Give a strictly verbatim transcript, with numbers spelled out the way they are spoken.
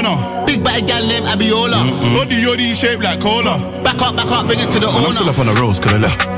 corner. Big bad gal named Abiola. Body yoddy shaped like cola. Back up, back up, bring it to the I'm owner. still up on the roads, cause I left.